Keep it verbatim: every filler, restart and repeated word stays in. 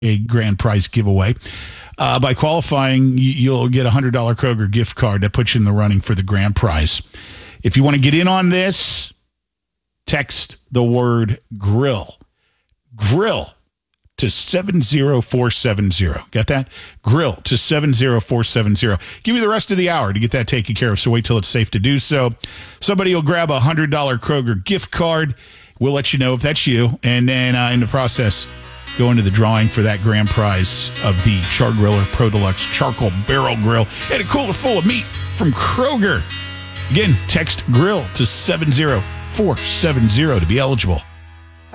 a grand prize giveaway. Uh, by qualifying, you'll get a one hundred dollars Kroger gift card that puts you in the running for the grand prize. If you want to get in on this, text the word grill. Grill to seven zero four seven zero. Got that? Grill to seven zero four seven zero. Give you the rest of the hour to get that taken care of, so wait till it's safe to do so. Somebody will grab a one hundred dollars Kroger gift card. We'll let you know if that's you. And then uh, in the process, go into the drawing for that grand prize of the Char Griller Pro Deluxe Charcoal Barrel Grill and a cooler full of meat from Kroger. Again, text grill to seven zero four seven zero to be eligible.